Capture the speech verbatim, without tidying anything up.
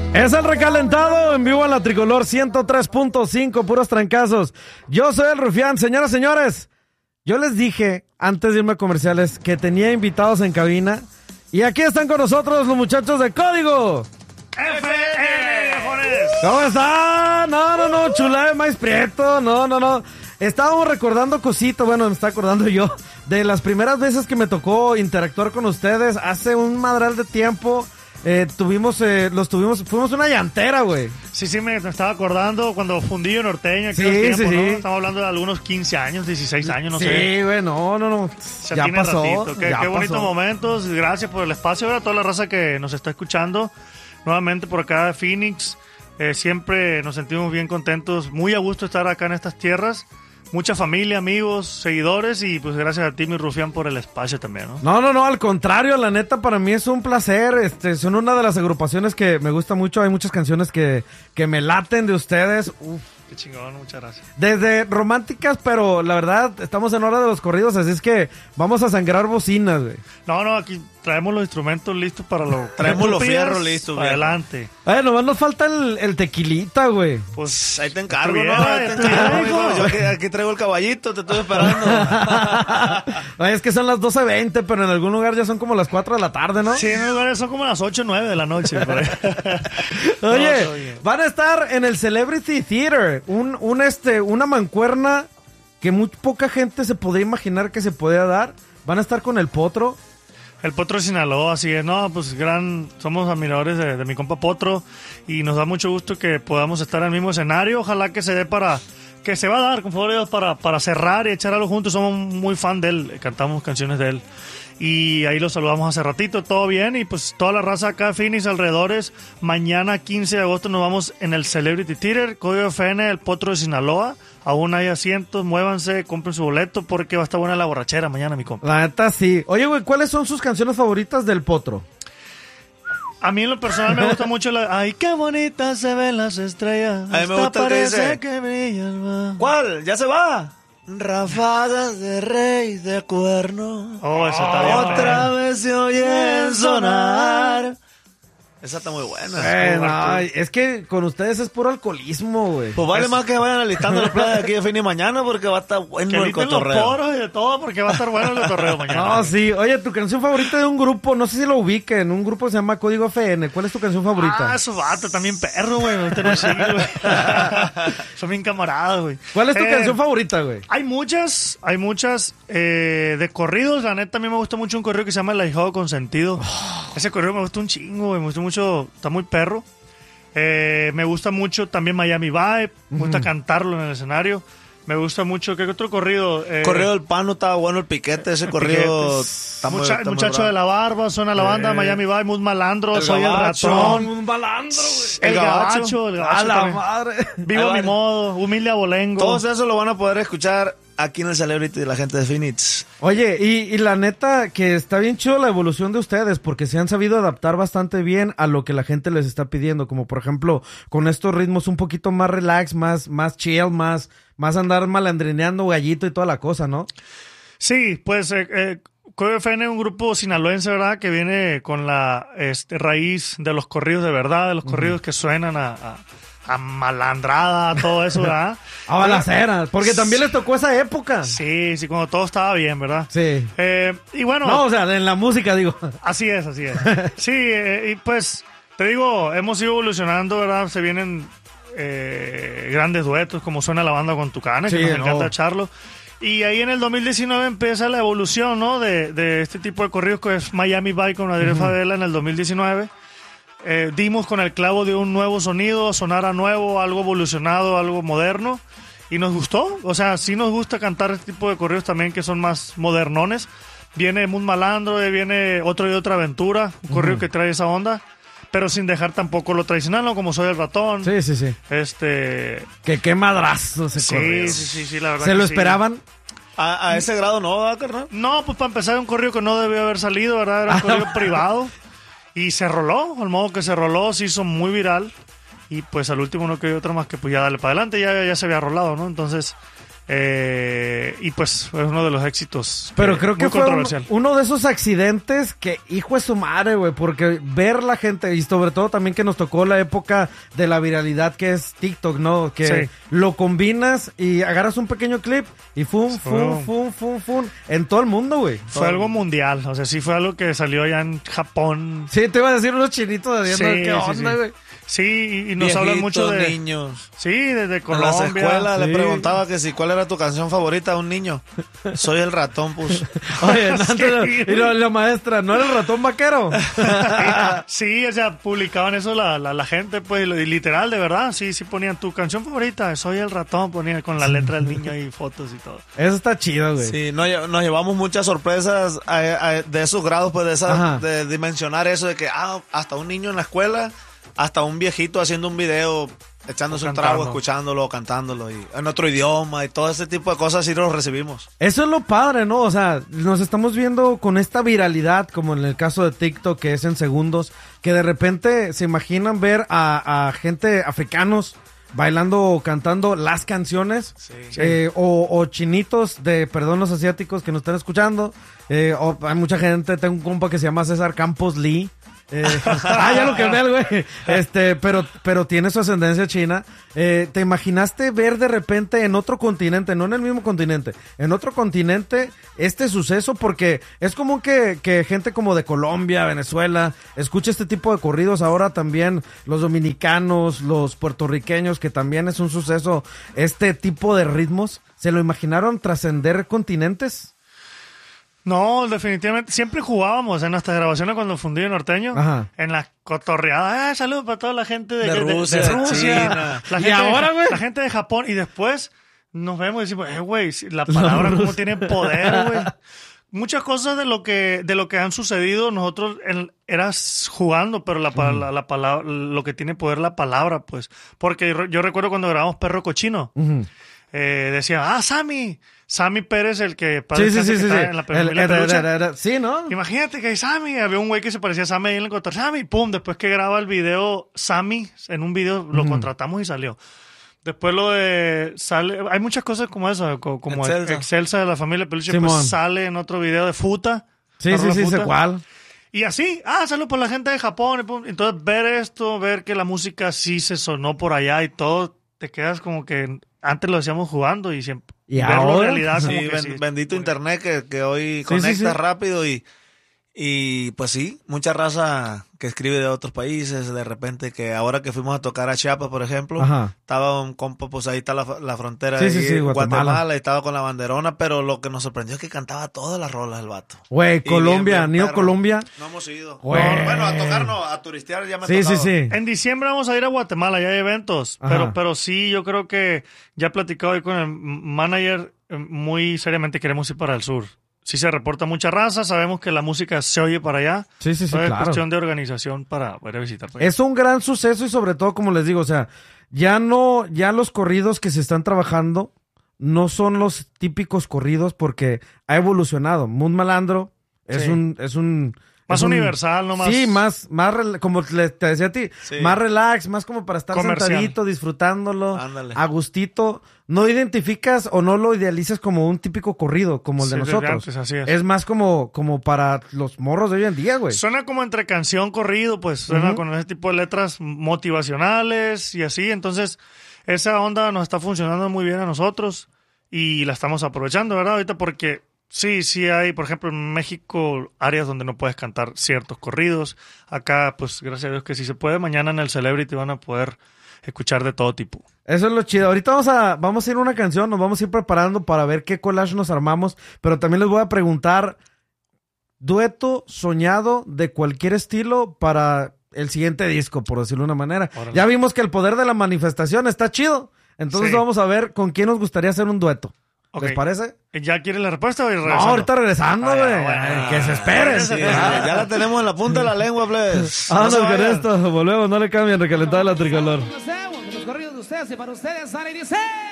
Es el recalentado en vivo en la Tricolor ciento tres punto cinco, puros trancazos. Yo soy el Rufián. Señoras, señores, yo les dije antes de irme a comerciales que tenía invitados en cabina y aquí están con nosotros los muchachos de Código F M, Jones. ¿Cómo están? No, no, no, chula de maíz prieto, no, no, no. Estábamos recordando cositas, bueno, me está acordando yo de las primeras veces que me tocó interactuar con ustedes hace un madral de tiempo. Eh, tuvimos, eh, los tuvimos, fuimos una llantera, güey. Sí, sí, me estaba acordando cuando Fundillo Norteño, sí, tiempo, sí, ¿no? sí. Estamos hablando de algunos quince años, dieciséis años, no sí, sé. Sí, güey, no, no, no. Ya, ya tiene pasó. ratito. Qué, ya qué bonitos pasó. momentos. Gracias por el espacio. Ahora toda la raza que nos está escuchando nuevamente por acá de Phoenix. Eh, siempre nos sentimos bien contentos. Muy a gusto estar acá en estas tierras. Mucha familia, amigos, seguidores y pues gracias a ti, mi Rufián, por el espacio también, ¿no? No, no, no, al contrario, la neta para mí es un placer, este, son una de las agrupaciones que me gusta mucho, hay muchas canciones que, que me laten de ustedes, uf. Qué chingón, muchas gracias. Desde románticas, pero la verdad, estamos en hora de los corridos, así es que vamos a sangrar bocinas, güey. No, no, aquí traemos los instrumentos listos para lo... Traemos los fierros listos, güey. Adelante. Ay, nomás nos falta el, el tequilita, güey. Pues ahí te encargo, estoy ¿no? bien, Ahí te estoy encargo, bien, hijo. hijo. Yo aquí, aquí traigo el caballito, te estoy esperando. Ay, es que son las doce veinte, pero en algún lugar ya son como las cuatro de la tarde, ¿no? Sí, en lugares son como las ocho o nueve de la noche. Por ahí. Oye, No, oye. van a estar en el Celebrity Theater, un, un este, una mancuerna que muy poca gente se podría imaginar que se podía dar. Van a estar con el Potro. El Potro de Sinaloa, así es, no, pues gran, somos admiradores de, de mi compa Potro y nos da mucho gusto que podamos estar en el mismo escenario. Ojalá que se dé para, que se va a dar, con favor de Dios, para, para cerrar y echar algo juntos. Somos muy fan de él, cantamos canciones de él. Y ahí lo saludamos hace ratito, todo bien. Y pues toda la raza acá, Phoenix, alrededores. Mañana, quince de agosto, nos vamos en el Celebrity Theater, Código F N, el Potro de Sinaloa. Aún hay asientos, muévanse, compren su boleto porque va a estar buena la borrachera mañana, mi compa. La neta, sí. Oye, güey, ¿cuáles son sus canciones favoritas del Potro? A mí en lo personal me gusta mucho la... Ay, qué bonitas se ven las estrellas. A mí me Hasta gusta el que parece dice- que brilla el mar. ¿Cuál? ¿Ya se va? Ráfagas de rey de cuerno. Oh, esa está bien. Otra padre. vez se oyen sonar. Esa está muy buena. Eh, no, ay, es que con ustedes es puro alcoholismo, güey. Pues vale Es- más que vayan alistando las playas de aquí de fin y mañana porque va a estar bueno Que el eviten los cotorreo. poros y de todo porque va a estar bueno el cotorreo mañana. No, sí. Oye, tu canción favorita de un grupo, no sé si lo ubiquen, un grupo que se llama Código F N. ¿Cuál es tu canción favorita? Ah, esos vatos también perro, güey. Me gusta mucho, güey. Son bien camaradas, güey. ¿Cuál es tu Eh, canción favorita, güey? Hay muchas, hay muchas eh, de corridos. La neta, a mí me gusta mucho un corrido que se llama El Ahijado Consentido. Ese corrido me gusta un chingo, güey. Me gusta mucho, está muy perro. Eh, me gusta mucho también Miami Vibe. Me gusta cantarlo en el escenario. Me gusta mucho, ¿qué otro corrido? Eh, Corrido del Pano estaba bueno, el piquete, ese corrido. Piquetes. Está muy- Mucha- está muy muchacho bravo. de la barba, suena la banda, Eh. Miami Vibe, muy malandro, El soy gabacho. el ratón. Un balandro, güey. El El gabacho, gabacho. el A gabacho la también. madre. Vivo Ahí a mi va. modo, humilde abolengo. Todos esos lo van a poder escuchar aquí en el Celebrity de la gente de Phoenix. Oye, y, y la neta que está bien chido la evolución de ustedes porque se han sabido adaptar bastante bien a lo que la gente les está pidiendo, como por ejemplo con estos ritmos un poquito más relax, más, más chill, más, más andar malandrineando gallito y toda la cosa, ¿no? Sí, pues eh, eh, Código F N es un grupo sinaloense, ¿verdad? Que viene con la este, raíz de los corridos de verdad, de los corridos que suenan a, a, a malandrada, todo eso, ¿verdad? A balaceras, porque también les tocó esa época. Sí, sí, cuando todo estaba bien, ¿verdad? Sí. Eh, y bueno, No, o sea, en la música digo. así es, así es. Sí, eh, y pues, te digo, hemos ido evolucionando, ¿verdad? Se vienen eh, grandes duetos, como suena la banda con Tucanes, Sí, que nos no. encanta echarlo. Y ahí en el dos mil diecinueve empieza la evolución, ¿no? De, de este tipo de corridos que es Miami Vibe con Adriel Favela en el dos mil diecinueve. Eh, dimos con el clavo de un nuevo sonido, sonara nuevo, algo evolucionado, algo moderno. Y nos gustó. O sea, sí nos gusta cantar este tipo de corridos también que son más modernones. Viene Moon Malandro, eh, viene Otro y Otra Aventura, un corrido que trae esa onda. Pero sin dejar tampoco lo tradicional, ¿no? Como Soy el Ratón. Sí, sí, sí. Este... Que qué madrazo ese Sí, corrido. sí, sí, sí, la verdad ¿Se que lo sí. esperaban? A, a ese grado no, ¿verdad, carnal? No, pues para empezar un corrido que no debió haber salido, ¿verdad? Era un corrido privado. Y se roló, al modo que se roló, se hizo muy viral. Y pues al último no quedó otra más que pues ya darle para adelante, ya, ya se había rolado, ¿no? Entonces, Eh, y pues fue uno de los éxitos. Pero eh, creo que muy fue un- controversial. uno de esos accidentes que, hijo de su madre, güey, porque ver la gente, y sobre todo también que nos tocó la época de la viralidad que es TikTok, ¿no? Que Sí. lo combinas y agarras un pequeño clip y fum, fum, Fum. fum, fum, fum, en todo el mundo, güey. Fue algo mundial, o sea, sí fue algo que salió allá en Japón. Sí, te iba a decir unos chinitos de Sí, ¿qué sí, onda, sí. güey? Sí, y, y nos hablan mucho Viejitos, de... niños. Sí, desde En Colombia. las escuelas Sí. le preguntaba que si cuál era tu canción favorita a un niño. Soy el ratón, pues. Oye, no, Sí. antes- y la, la maestra, ¿no era el ratón vaquero? Sí, o sea, publicaban eso la, la, la gente, pues, y literal, de verdad, sí, sí ponían tu canción favorita, Soy el ratón, ponían con la letra del niño y fotos y todo. Eso está chido, güey. Sí, nos, lle- nos llevamos muchas sorpresas a- a- de esos grados, pues de, Ajá. esas, de dimensionar eso, de que ah, hasta un niño en la escuela, hasta un viejito haciendo un video, echándose O un trago, cantando. escuchándolo, cantándolo, y en otro idioma, y todo ese tipo de cosas sí los recibimos. Eso es lo padre, ¿no? O sea, nos estamos viendo con esta viralidad, como en el caso de TikTok, que es en segundos, que de repente se imaginan ver a, a gente africanos bailando o cantando las canciones, Sí. eh, o, o chinitos de, perdón, los asiáticos que nos están escuchando, eh, o hay mucha gente, tengo un compa que se llama César Campos Lee. Eh, ah, ya lo quemé el güey. Este, pero, pero tiene su ascendencia china. Eh, ¿te imaginaste ver de repente en otro continente, no en el mismo continente, en otro continente este suceso? Porque es común que, que gente como de Colombia, Venezuela, escuche este tipo de corridos. Ahora también los dominicanos, los puertorriqueños, que también es un suceso, este tipo de ritmos. ¿Se lo imaginaron trascender continentes? No, definitivamente. Siempre jugábamos en nuestras grabaciones cuando fundí en Norteño. Ajá. En las cotorreadas. Ah, saludos para toda la gente de, De de- de- Rusia, de Rusia. China. La ¿Y gente ahora, de, güey? la gente de Japón. Y después nos vemos y decimos, eh, güey, si la palabra cómo tiene poder, güey. Muchas cosas de lo que de lo que han sucedido nosotros en, eras jugando, pero la, pa- la, la palabra, lo que tiene poder la palabra, pues. Porque yo, yo recuerdo cuando grabamos Perro Cochino. Ujú. Eh, decía, ah, Sammy. Sammy Pérez, el que Sí, sí, sí, que sí. está sí. en la El- familia era- Peluche. era- era- sí, ¿no? Imagínate que hay Sammy, había un güey que se parecía a Sammy ahí en el contrato. Sammy, pum, después que graba el video Sammy, en un video lo Ujú. contratamos y salió. Después lo de sale, hay muchas cosas como eso, co- como Excelsa. Excelsa de la familia Peluche, Simón. pues sale en otro video de Futa. Sí, Perro sí, de sí, sé Futa. cuál. Y así, ah, salud por la gente de Japón. Y pum. Entonces ver esto, ver que la música sí se sonó por allá y todo, te quedas como que antes lo hacíamos jugando y siempre ¿Y verlo en ahora? realidad como Sí, que ben- sí. bendito internet que, que hoy Sí, conecta sí, sí. rápido y, y pues sí, mucha raza que escribe de otros países, de repente que ahora que fuimos a tocar a Chiapas, por ejemplo, Ajá. estaba un compa, pues ahí está la, la frontera Sí, de sí, ahí, sí, Guatemala. Guatemala. y estaba con la banderona, pero lo que nos sorprendió es que cantaba todas las rolas el vato. Güey, Y Colombia, bien, bien Neo perro. Colombia. No hemos ido. Güey. No, bueno, a tocar no, a turistear ya me ha Sí, sí, tocado. sí. En diciembre vamos a ir a Guatemala, ya hay eventos, Ajá. pero, pero sí, yo creo que ya he platicado hoy con el manager, eh, muy seriamente queremos ir para el sur. Sí se reporta mucha raza, sabemos que la música se oye para allá. Sí, sí, sí, Todo es claro. cuestión de organización para ir a visitar. para allá. Es un gran suceso y sobre todo, como les digo, o sea, ya no, ya los corridos que se están trabajando no son los típicos corridos porque ha evolucionado. Moon Malandro es Sí. un, es un... Más es un- universal, ¿no? Más- Sí, más, más, rela- como le- te decía a ti, Sí. más relax, más como para estar Comercial. sentadito, disfrutándolo, Ándale. a gustito. No identificas o no lo idealizas como un típico corrido, como el Sí, de desde nosotros. antes, así es. más como, como para los morros de hoy en día, güey. Suena como entre canción, corrido, pues suena Ujú. con ese tipo de letras motivacionales y así. Entonces, esa onda nos está funcionando muy bien a nosotros y la estamos aprovechando, ¿verdad? Ahorita porque sí, sí hay, por ejemplo, en México, áreas donde no puedes cantar ciertos corridos. Acá, pues, gracias a Dios que sí se puede. Mañana en el Celebrity van a poder escuchar de todo tipo. Eso es lo chido. Ahorita vamos a, vamos a ir a una canción, nos vamos a ir preparando para ver qué collage nos armamos, pero también les voy a preguntar dueto soñado de cualquier estilo para el siguiente disco, por decirlo de una manera. Órale. Ya vimos que el poder de la manifestación está chido, entonces Sí. vamos a ver con quién nos gustaría hacer un dueto. Ok. ¿Les parece? ¿Ya quieren la respuesta o No, regresando? ahorita regresando, Ah, ya, güey. bueno. Ay, que se esperen. Sí, ya, ya la tenemos en la punta de la lengua, please. No Vámonos se con vayan. esto, volvemos, no le cambien, recalentada la tricolor. Los corridos de ustedes y para ustedes sale y dice...